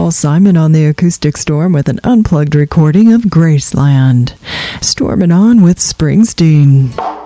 Paul Simon on the Acoustic Storm with an unplugged recording of Graceland. Storming on with Springsteen.